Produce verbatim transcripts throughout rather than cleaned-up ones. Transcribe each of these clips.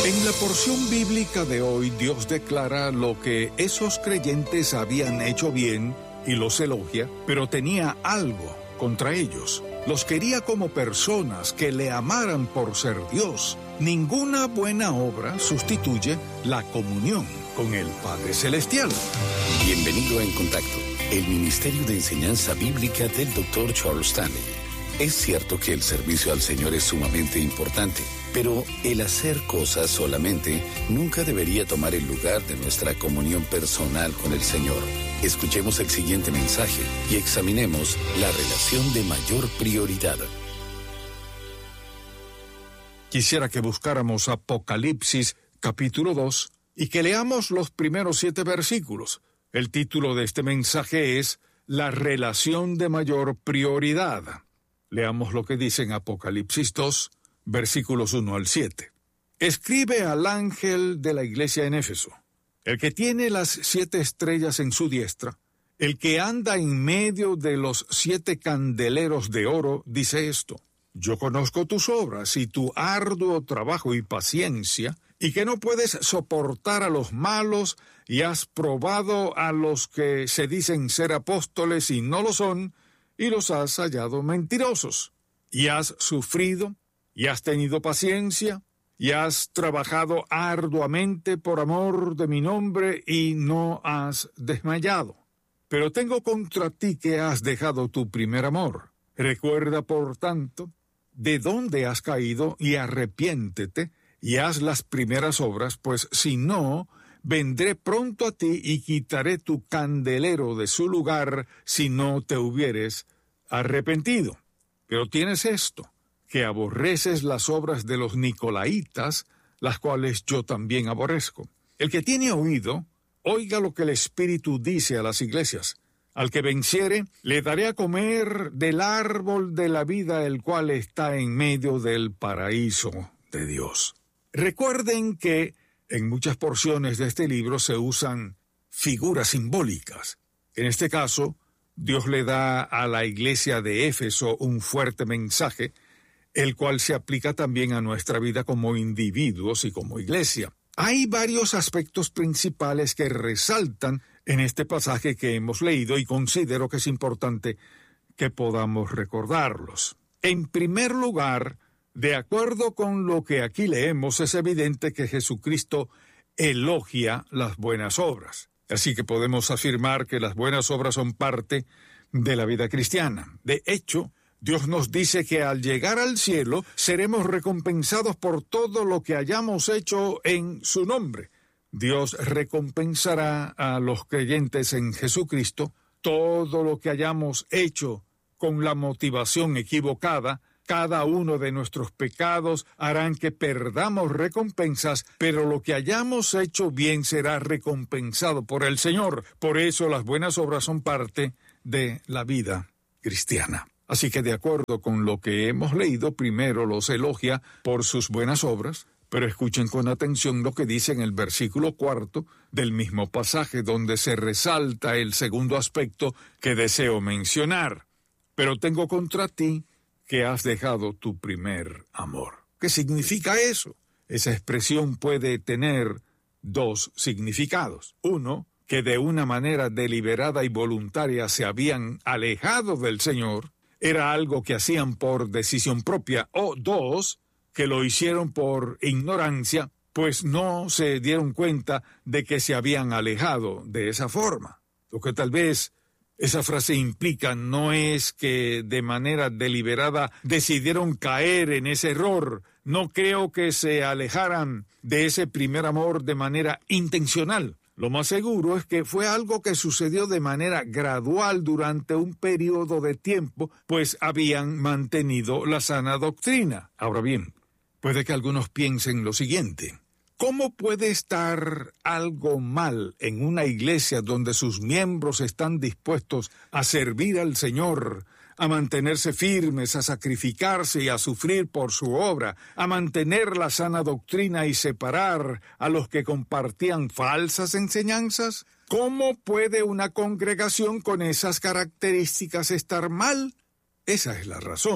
En la porción bíblica de hoy, Dios declara lo que esos creyentes habían hecho bien y los elogia, pero tenía algo contra ellos. Los quería como personas que le amaran por ser Dios. Ninguna buena obra sustituye la comunión con el Padre Celestial. Bienvenido a En Contacto, el Ministerio de Enseñanza Bíblica del doctor Charles Stanley. Es cierto que el servicio al Señor es sumamente importante, pero el hacer cosas solamente nunca debería tomar el lugar de nuestra comunión personal con el Señor. Escuchemos el siguiente mensaje y examinemos la relación de mayor prioridad. Quisiera que buscáramos Apocalipsis capítulo dos y que leamos los primeros siete versículos. El título de este mensaje es La relación de mayor prioridad. Leamos lo que dice en Apocalipsis dos, versículos uno al siete. Escribe al ángel de la iglesia en Éfeso, el que tiene las siete estrellas en su diestra, el que anda en medio de los siete candeleros de oro, dice esto: Yo conozco tus obras y tu arduo trabajo y paciencia, y que no puedes soportar a los malos, y has probado a los que se dicen ser apóstoles y no lo son, y los has hallado mentirosos. Y has sufrido, y has tenido paciencia, y has trabajado arduamente por amor de mi nombre, y no has desmayado. Pero tengo contra ti que has dejado tu primer amor. Recuerda, por tanto, de dónde has caído, y arrepiéntete, y haz las primeras obras, pues si no, vendré pronto a ti y quitaré tu candelero de su lugar si no te hubieres arrepentido. Pero tienes esto, que aborreces las obras de los nicolaitas, las cuales yo también aborrezco. El que tiene oído, oiga lo que el Espíritu dice a las iglesias. Al que venciere, le daré a comer del árbol de la vida, el cual está en medio del paraíso de Dios. Recuerden que en muchas porciones de este libro se usan figuras simbólicas. En este caso, Dios le da a la iglesia de Éfeso un fuerte mensaje, el cual se aplica también a nuestra vida como individuos y como iglesia. Hay varios aspectos principales que resaltan en este pasaje que hemos leído y considero que es importante que podamos recordarlos. En primer lugar, de acuerdo con lo que aquí leemos, es evidente que Jesucristo elogia las buenas obras. Así que podemos afirmar que las buenas obras son parte de la vida cristiana. De hecho, Dios nos dice que al llegar al cielo seremos recompensados por todo lo que hayamos hecho en su nombre. Dios recompensará a los creyentes en Jesucristo todo lo que hayamos hecho con la motivación equivocada. Cada uno de nuestros pecados harán que perdamos recompensas, pero lo que hayamos hecho bien será recompensado por el Señor. Por eso las buenas obras son parte de la vida cristiana. Así que de acuerdo con lo que hemos leído, primero los elogia por sus buenas obras, pero escuchen con atención lo que dice en el versículo cuarto del mismo pasaje, donde se resalta el segundo aspecto que deseo mencionar. Pero tengo contra ti que has dejado tu primer amor. ¿Qué significa eso? Esa expresión puede tener dos significados. Uno, que de una manera deliberada y voluntaria se habían alejado del Señor, era algo que hacían por decisión propia. O dos, que lo hicieron por ignorancia, pues no se dieron cuenta de que se habían alejado de esa forma. Lo que tal vez esa frase implica no es que de manera deliberada decidieron caer en ese error. No creo que se alejaran de ese primer amor de manera intencional. Lo más seguro es que fue algo que sucedió de manera gradual durante un periodo de tiempo, pues habían mantenido la sana doctrina. Ahora bien, puede que algunos piensen lo siguiente: ¿cómo puede estar algo mal en una iglesia donde sus miembros están dispuestos a servir al Señor, a mantenerse firmes, a sacrificarse y a sufrir por su obra, a mantener la sana doctrina y separar a los que compartían falsas enseñanzas? ¿Cómo puede una congregación con esas características estar mal? Esa es la razón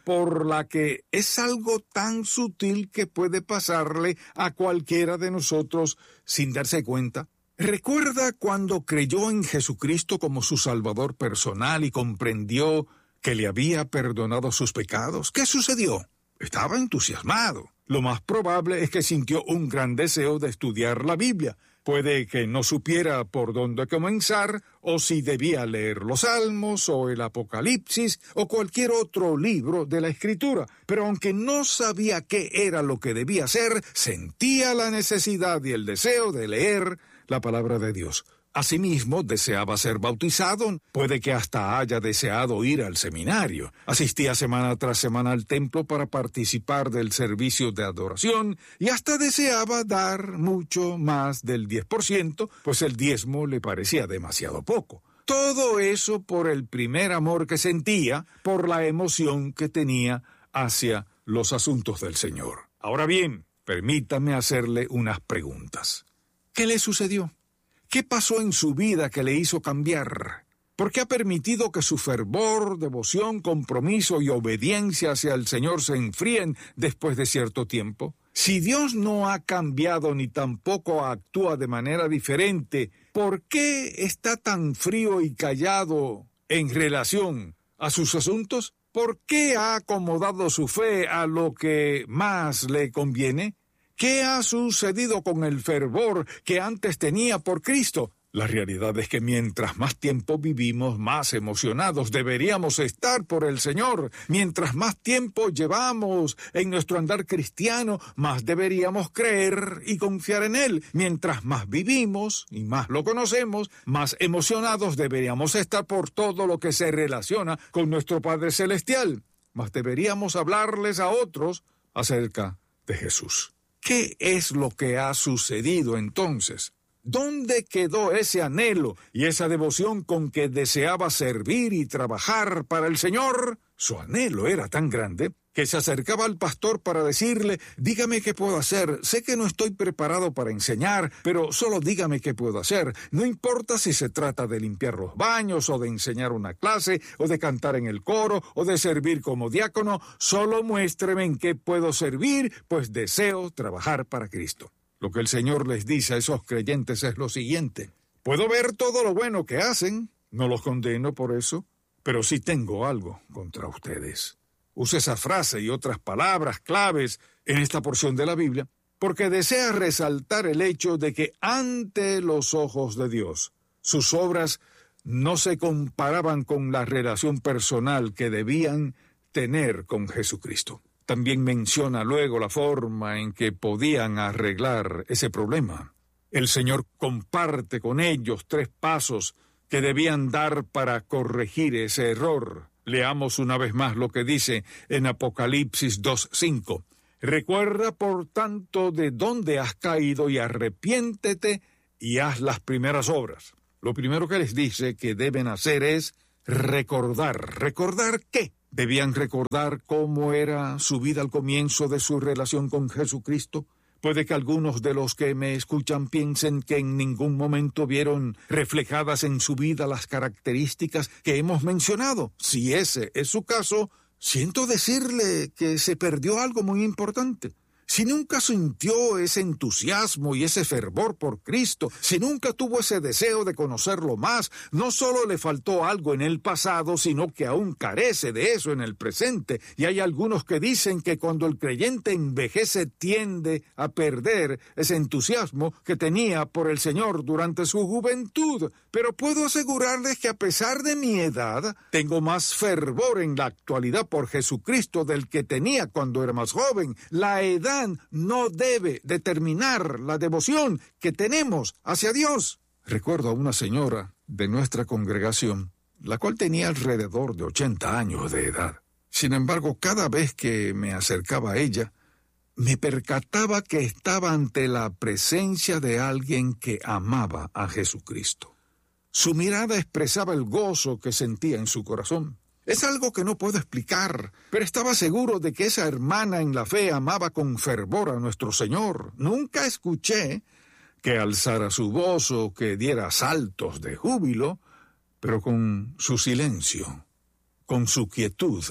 por la que es algo tan sutil que puede pasarle a cualquiera de nosotros sin darse cuenta. ¿Recuerda cuando creyó en Jesucristo como su Salvador personal y comprendió que le había perdonado sus pecados? ¿Qué sucedió? Estaba entusiasmado. Lo más probable es que sintió un gran deseo de estudiar la Biblia. Puede que no supiera por dónde comenzar, o si debía leer los Salmos, o el Apocalipsis, o cualquier otro libro de la Escritura. Pero aunque no sabía qué era lo que debía hacer, sentía la necesidad y el deseo de leer la palabra de Dios. Asimismo, deseaba ser bautizado. Puede que hasta haya deseado ir al seminario. Asistía semana tras semana al templo para participar del servicio de adoración y hasta deseaba dar mucho más del diez por ciento, pues el diezmo le parecía demasiado poco. Todo eso por el primer amor que sentía, por la emoción que tenía hacia los asuntos del Señor. Ahora bien, permítame hacerle unas preguntas. ¿Qué le sucedió? ¿Qué pasó en su vida que le hizo cambiar? ¿Por qué ha permitido que su fervor, devoción, compromiso y obediencia hacia el Señor se enfríen después de cierto tiempo? Si Dios no ha cambiado ni tampoco actúa de manera diferente, ¿por qué está tan frío y callado en relación a sus asuntos? ¿Por qué ha acomodado su fe a lo que más le conviene? ¿Qué ha sucedido con el fervor que antes tenía por Cristo? La realidad es que mientras más tiempo vivimos, más emocionados deberíamos estar por el Señor. Mientras más tiempo llevamos en nuestro andar cristiano, más deberíamos creer y confiar en Él. Mientras más vivimos y más lo conocemos, más emocionados deberíamos estar por todo lo que se relaciona con nuestro Padre Celestial. Más deberíamos hablarles a otros acerca de Jesús. ¿Qué es lo que ha sucedido entonces? ¿Dónde quedó ese anhelo y esa devoción con que deseaba servir y trabajar para el Señor? Su anhelo era tan grande que se acercaba al pastor para decirle: dígame qué puedo hacer, sé que no estoy preparado para enseñar, pero solo dígame qué puedo hacer. No importa si se trata de limpiar los baños, o de enseñar una clase, o de cantar en el coro, o de servir como diácono, solo muéstreme en qué puedo servir, pues deseo trabajar para Cristo. Lo que el Señor les dice a esos creyentes es lo siguiente: puedo ver todo lo bueno que hacen, no los condeno por eso, pero sí tengo algo contra ustedes. Use esa frase y otras palabras claves en esta porción de la Biblia, porque desea resaltar el hecho de que ante los ojos de Dios, sus obras no se comparaban con la relación personal que debían tener con Jesucristo. También menciona luego la forma en que podían arreglar ese problema. El Señor comparte con ellos tres pasos que debían dar para corregir ese error. Leamos una vez más lo que dice en Apocalipsis dos cinco. Recuerda, por tanto, de dónde has caído y arrepiéntete y haz las primeras obras. Lo primero que les dice que deben hacer es recordar. ¿Recordar qué? Debían recordar cómo era su vida al comienzo de su relación con Jesucristo. Puede que algunos de los que me escuchan piensen que en ningún momento vieron reflejadas en su vida las características que hemos mencionado. Si ese es su caso, siento decirle que se perdió algo muy importante. Si nunca sintió ese entusiasmo y ese fervor por Cristo, si nunca tuvo ese deseo de conocerlo más, no solo le faltó algo en el pasado, sino que aún carece de eso en el presente. Y hay algunos que dicen que cuando el creyente envejece tiende a perder ese entusiasmo que tenía por el Señor durante su juventud. Pero puedo asegurarles que a pesar de mi edad, tengo más fervor en la actualidad por Jesucristo del que tenía cuando era más joven. La edad no debe determinar la devoción que tenemos hacia Dios. Recuerdo a una señora de nuestra congregación, la cual tenía alrededor de ochenta años de edad. Sin embargo, cada vez que me acercaba a ella, me percataba que estaba ante la presencia de alguien que amaba a Jesucristo. Su mirada expresaba el gozo que sentía en su corazón. Es algo que no puedo explicar, pero estaba seguro de que esa hermana en la fe amaba con fervor a nuestro Señor. Nunca escuché que alzara su voz o que diera saltos de júbilo, pero con su silencio, con su quietud,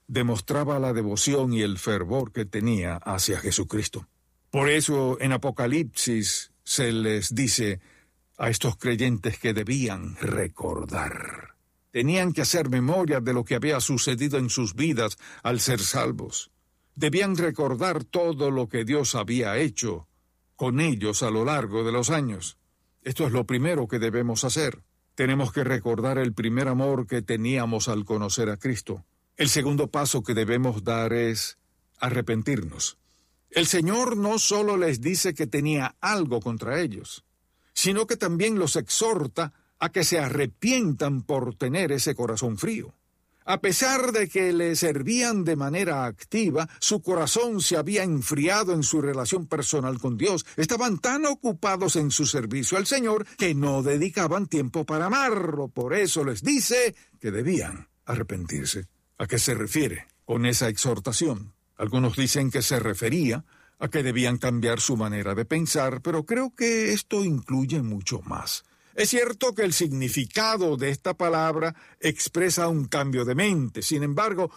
demostraba la devoción y el fervor que tenía hacia Jesucristo. Por eso en Apocalipsis se les dice a estos creyentes que debían recordar. Tenían que hacer memoria de lo que había sucedido en sus vidas al ser salvos. Debían recordar todo lo que Dios había hecho con ellos a lo largo de los años. Esto es lo primero que debemos hacer. Tenemos que recordar el primer amor que teníamos al conocer a Cristo. El segundo paso que debemos dar es arrepentirnos. El Señor no solo les dice que tenía algo contra ellos, sino que también los exhorta a que se arrepientan por tener ese corazón frío. A pesar de que le servían de manera activa, su corazón se había enfriado en su relación personal con Dios. Estaban tan ocupados en su servicio al Señor que no dedicaban tiempo para amarlo. Por eso les dice que debían arrepentirse. ¿A qué se refiere con esa exhortación? Algunos dicen que se refería a que debían cambiar su manera de pensar, pero creo que esto incluye mucho más. Es cierto que el significado de esta palabra expresa un cambio de mente. Sin embargo,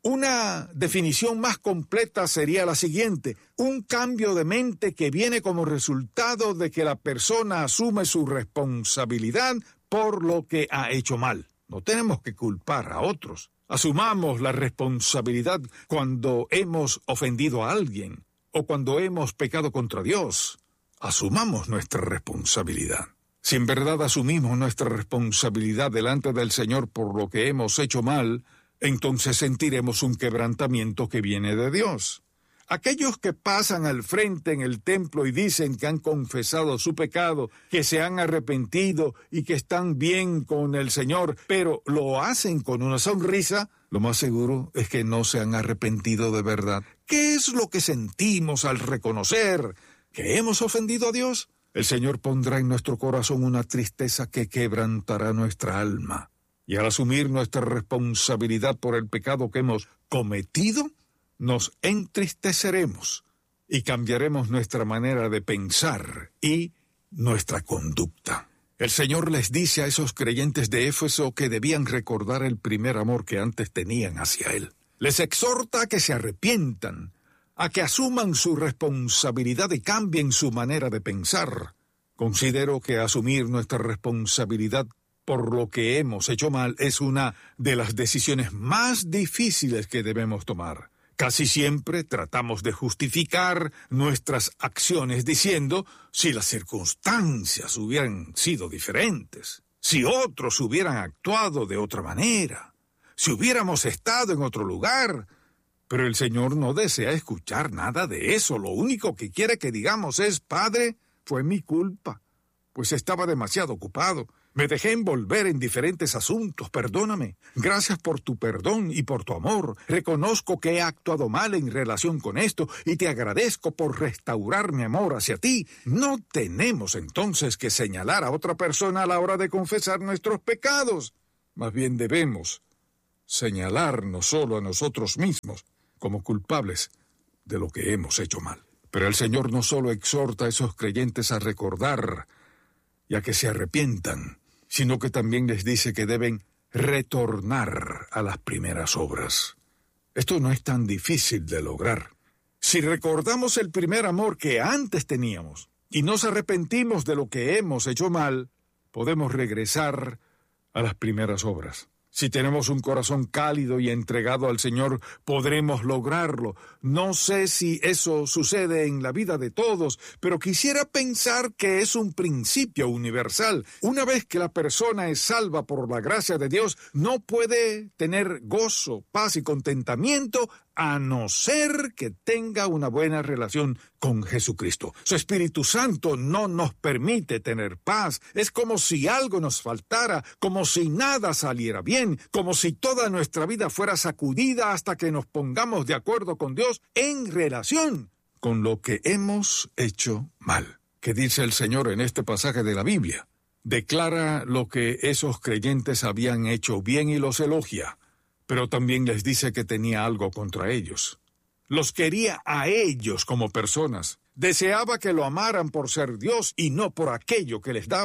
una definición más completa sería la siguiente: un cambio de mente que viene como resultado de que la persona asume su responsabilidad por lo que ha hecho mal. No tenemos que culpar a otros. Asumamos la responsabilidad cuando hemos ofendido a alguien o cuando hemos pecado contra Dios. Asumamos nuestra responsabilidad. Si en verdad asumimos nuestra responsabilidad delante del Señor por lo que hemos hecho mal, entonces sentiremos un quebrantamiento que viene de Dios. Aquellos que pasan al frente en el templo y dicen que han confesado su pecado, que se han arrepentido y que están bien con el Señor, pero lo hacen con una sonrisa, lo más seguro es que no se han arrepentido de verdad. ¿Qué es lo que sentimos al reconocer que hemos ofendido a Dios? El Señor pondrá en nuestro corazón una tristeza que quebrantará nuestra alma. Y al asumir nuestra responsabilidad por el pecado que hemos cometido, nos entristeceremos y cambiaremos nuestra manera de pensar y nuestra conducta. El Señor les dice a esos creyentes de Éfeso que debían recordar el primer amor que antes tenían hacia Él. Les exhorta a que se arrepientan, a que asuman su responsabilidad y cambien su manera de pensar. Considero que asumir nuestra responsabilidad por lo que hemos hecho mal es una de las decisiones más difíciles que debemos tomar. Casi siempre tratamos de justificar nuestras acciones diciendo, si las circunstancias hubieran sido diferentes, si otros hubieran actuado de otra manera, si hubiéramos estado en otro lugar. Pero el Señor no desea escuchar nada de eso. Lo único que quiere que digamos es: Padre, fue mi culpa, pues estaba demasiado ocupado. Me dejé envolver en diferentes asuntos, perdóname. Gracias por tu perdón y por tu amor. Reconozco que he actuado mal en relación con esto y te agradezco por restaurar mi amor hacia ti. No tenemos entonces que señalar a otra persona a la hora de confesar nuestros pecados. Más bien debemos señalarnos solo a nosotros mismos como culpables de lo que hemos hecho mal. Pero el Señor no solo exhorta a esos creyentes a recordar y a que se arrepientan, sino que también les dice que deben retornar a las primeras obras. Esto no es tan difícil de lograr. Si recordamos el primer amor que antes teníamos y nos arrepentimos de lo que hemos hecho mal, podemos regresar a las primeras obras. Si tenemos un corazón cálido y entregado al Señor, podremos lograrlo. No sé si eso sucede en la vida de todos, pero quisiera pensar que es un principio universal. Una vez que la persona es salva por la gracia de Dios, no puede tener gozo, paz y contentamiento a no ser que tenga una buena relación con Jesucristo. Su Espíritu Santo no nos permite tener paz. Es como si algo nos faltara, como si nada saliera bien, como si toda nuestra vida fuera sacudida hasta que nos pongamos de acuerdo con Dios en relación con lo que hemos hecho mal. ¿Qué dice el Señor en este pasaje de la Biblia? Declara lo que esos creyentes habían hecho bien y los elogia, pero también les dice que tenía algo contra ellos. Los quería a ellos como personas. Deseaba que lo amaran por ser Dios y no por aquello que les daba.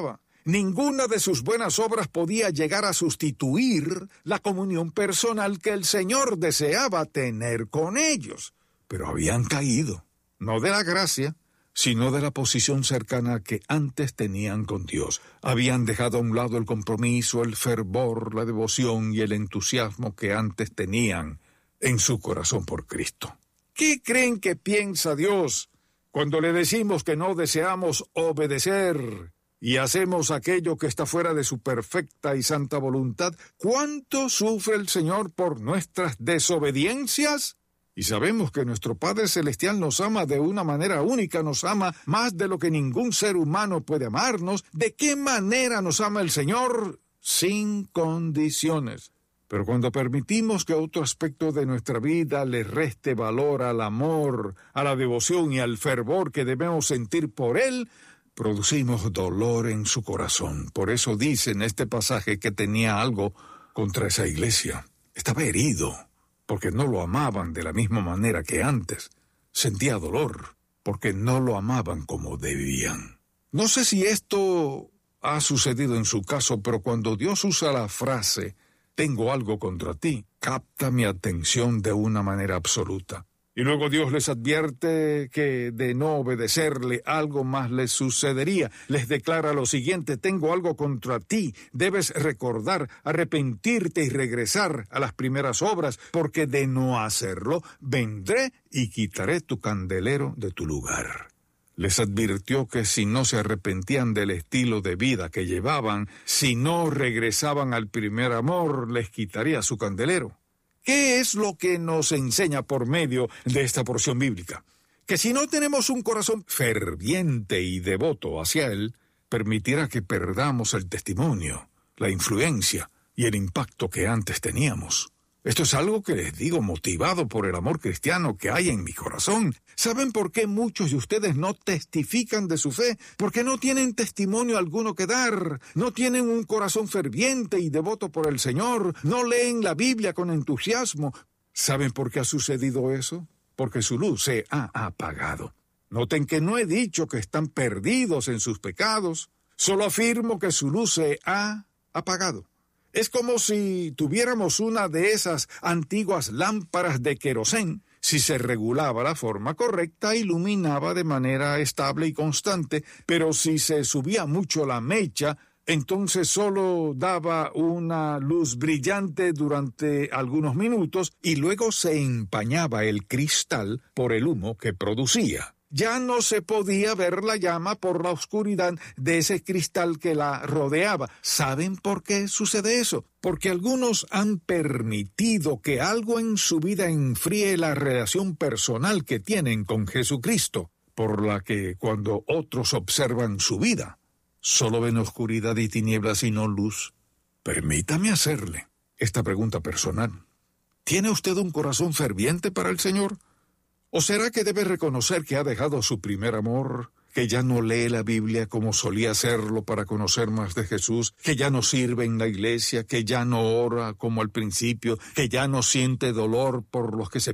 Ninguna de sus buenas obras podía llegar a sustituir la comunión personal que el Señor deseaba tener con ellos. Pero habían caído, no de la gracia, sino de la posición cercana que antes tenían con Dios. Habían dejado a un lado el compromiso, el fervor, la devoción y el entusiasmo que antes tenían en su corazón por Cristo. ¿Qué creen que piensa Dios cuando le decimos que no deseamos obedecer y hacemos aquello que está fuera de su perfecta y santa voluntad? ¿Cuánto sufre el Señor por nuestras desobediencias? Y sabemos que nuestro Padre Celestial nos ama de una manera única, nos ama más de lo que ningún ser humano puede amarnos. ¿De qué manera nos ama el Señor? Sin condiciones. Pero cuando permitimos que otro aspecto de nuestra vida le reste valor al amor, a la devoción y al fervor que debemos sentir por Él, producimos dolor en su corazón. Por eso dice en este pasaje que tenía algo contra esa iglesia. Estaba herido, porque no lo amaban de la misma manera que antes. Sentía dolor, porque no lo amaban como debían. No sé si esto ha sucedido en su caso, pero cuando Dios usa la frase «tengo algo contra ti», capta mi atención de una manera absoluta. Y luego Dios les advierte que de no obedecerle algo más les sucedería. Les declara lo siguiente: tengo algo contra ti, debes recordar, arrepentirte y regresar a las primeras obras, porque de no hacerlo, vendré y quitaré tu candelero de tu lugar. Les advirtió que si no se arrepentían del estilo de vida que llevaban, si no regresaban al primer amor, les quitaría su candelero. ¿Qué es lo que nos enseña por medio de esta porción bíblica? Que si no tenemos un corazón ferviente y devoto hacia Él, permitirá que perdamos el testimonio, la influencia y el impacto que antes teníamos. Esto es algo que les digo motivado por el amor cristiano que hay en mi corazón. ¿Saben por qué muchos de ustedes no testifican de su fe? Porque no tienen testimonio alguno que dar, no tienen un corazón ferviente y devoto por el Señor, no leen la Biblia con entusiasmo. ¿Saben por qué ha sucedido eso? Porque su luz se ha apagado. Noten que no he dicho que están perdidos en sus pecados, solo afirmo que su luz se ha apagado. Es como si tuviéramos una de esas antiguas lámparas de querosén. Si se regulaba la forma correcta, iluminaba de manera estable y constante, pero si se subía mucho la mecha, entonces solo daba una luz brillante durante algunos minutos y luego se empañaba el cristal por el humo que producía. Ya no se podía ver la llama por la oscuridad de ese cristal que la rodeaba. ¿Saben por qué sucede eso? Porque algunos han permitido que algo en su vida enfríe la relación personal que tienen con Jesucristo, por la que cuando otros observan su vida, solo ven oscuridad y tinieblas y no luz. Permítame hacerle esta pregunta personal. ¿Tiene usted un corazón ferviente para el Señor? ¿O será que debe reconocer que ha dejado su primer amor, que ya no lee la Biblia como solía hacerlo para conocer más de Jesús, que ya no sirve en la iglesia, que ya no ora como al principio, que ya no siente dolor por los que se